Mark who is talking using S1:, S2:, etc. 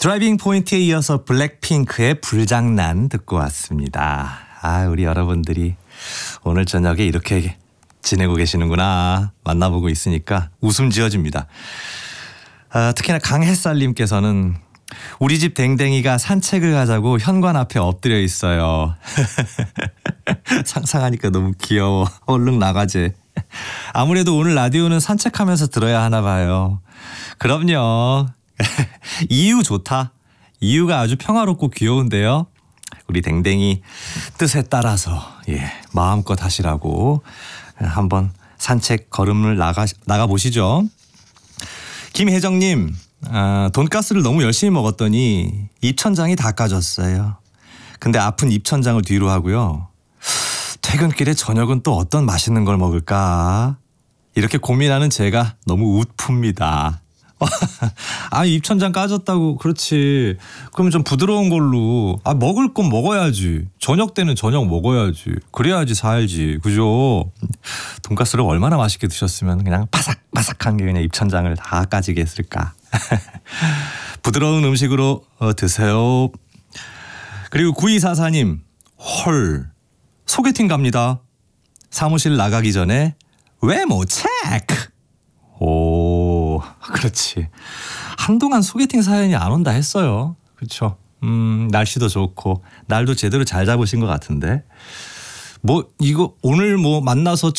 S1: 드라이빙 포인트에 이어서 블랙핑크의 불장난 듣고 왔습니다. 아, 우리 여러분들이 오늘 저녁에 이렇게 지내고 계시는구나 만나보고 있으니까 웃음 지어집니다. 특히나 강햇살님께서는 우리 집 댕댕이가 산책을 가자고 현관 앞에 엎드려 있어요. 상상하니까 너무 귀여워. 얼른 나가재. 아무래도 오늘 라디오는 산책하면서 들어야 하나 봐요. 그럼요. 이유 좋다. 이유가 아주 평화롭고 귀여운데요. 우리 댕댕이 뜻에 따라서 마음껏 하시라고 한번 산책 걸음을 나가 보시죠. 김혜정님, 돈가스를 너무 열심히 먹었더니 입천장이 다 까졌어요. 근데 아픈 입천장을 뒤로 하고요. 퇴근길에 저녁은 또 어떤 맛있는 걸 먹을까? 이렇게 고민하는 제가 너무 웃픕니다. 아, 입천장 까졌다고. 그렇지. 그러면 좀 부드러운 걸로. 먹을 건 먹어야지. 저녁 때는 저녁 먹어야지. 그래야지 살지. 그죠? 돈가스를 얼마나 맛있게 드셨으면 그냥 바삭바삭한 게 그냥 입천장을 다 까지게 했을까. 부드러운 음식으로 드세요. 그리고 9244님. 헐. 소개팅 갑니다. 사무실 나가기 전에 외모 체크. 오, 그렇지. 한동안 소개팅 사연이 안 온다 했어요. 그렇죠. 날씨도 좋고 날도 제대로 잘 잡으신 것 같은데. 이거 오늘 만나서